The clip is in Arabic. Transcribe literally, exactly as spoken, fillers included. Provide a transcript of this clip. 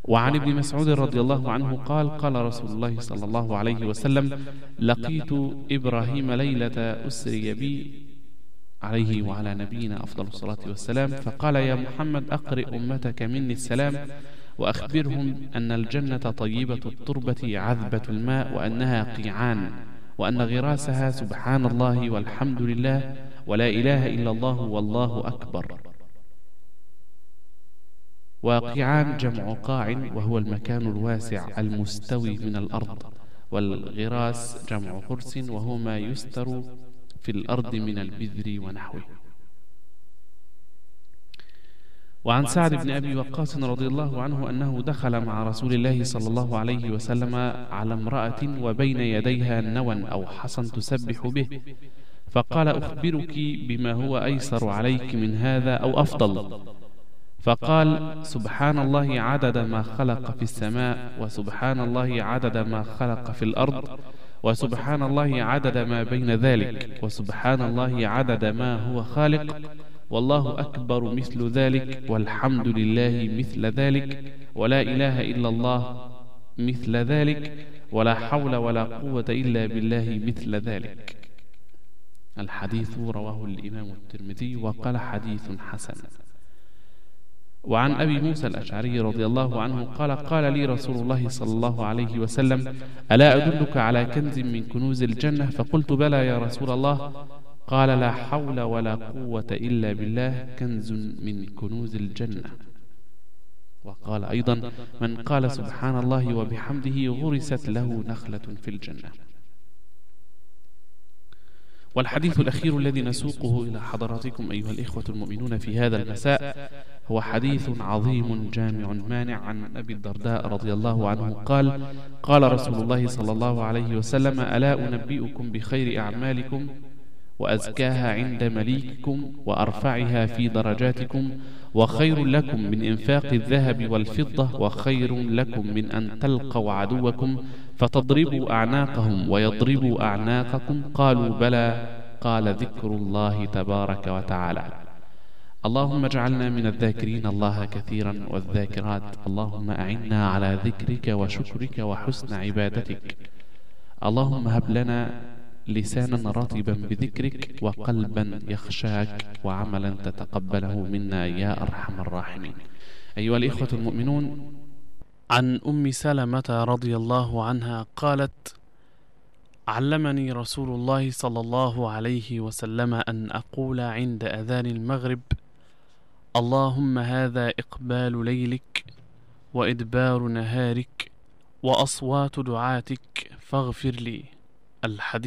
وعن ابن مسعود رضي الله عنه قال قال رسول الله صلى الله عليه وسلم: لقيت إبراهيم ليلة أسري بي عليه وعلى نبينا أفضل الصلاة والسلام، فقال: يا محمد أقرئ أمتك مني السلام، وأخبرهم أن الجنة طيبة التربة عذبة الماء، وأنها قيعان، وأن غراسها سبحان الله والحمد لله ولا إله إلا الله والله أكبر. وقيعان جمع قاع، وهو المكان الواسع المستوي من الأرض، والغراس جمع غرس، وهو ما يستر في الأرض من البذر ونحوه. وعن سعد بن أبي وقاص رضي الله عنه أنه دخل مع رسول الله صلى الله عليه وسلم على امرأة وبين يديها نوى أو حصى تسبح به، فقال: أخبرك بما هو أيسر عليك من هذا أو أفضل؟ فقال: سبحان الله عدد ما خلق في السماء، وسبحان الله عدد ما خلق في الأرض، وسبحان الله عدد ما بين ذلك، وسبحان الله عدد ما هو خالق، والله أكبر مثل ذلك، والحمد لله مثل ذلك، ولا إله إلا الله مثل ذلك، ولا حول ولا قوة إلا بالله مثل ذلك. الحديث رواه الإمام الترمذي وقال: حديث حسن. وعن أبي موسى الأشعري رضي الله عنه قال: قال لي رسول الله صلى الله عليه وسلم: ألا أدلك على كنز من كنوز الجنة؟ فقلت: بلى يا رسول الله. قال: لا حول ولا قوة إلا بالله، كنز من كنوز الجنة. وقال أيضا: من قال سبحان الله وبحمده غرست له نخلة في الجنة. والحديث الأخير الذي نسوقه إلى حضراتكم أيها الإخوة المؤمنون في هذا المساء هو حديث عظيم جامع مانع عن أبي الدرداء رضي الله عنه قال: قال رسول الله صلى الله عليه وسلم: ألا أنبئكم بخير أعمالكم وأزكاها عند مليككم وأرفعها في درجاتكم، وخير لكم من إنفاق الذهب والفضة، وخير لكم من أن تلقوا عدوكم فتضربوا أعناقهم ويضربوا أعناقكم؟ قالوا: بلى. قال: ذكر الله تبارك وتعالى. اللهم اجعلنا من الذاكرين الله كثيرا والذاكرات. اللهم أعنا على ذكرك وشكرك وحسن عبادتك. اللهم هب لنا لسانا رطبا بذكرك، وقلبا يخشاك، وعملا تتقبله منا يا أرحم الراحمين. أيها الإخوة المؤمنون، عن أم سلمة رضي الله عنها قالت: علمني رسول الله صلى الله عليه وسلم أن أقول عند أذان المغرب: اللهم هذا إقبال ليلك وإدبار نهارك وأصوات دعاتك فاغفر لي. الحديث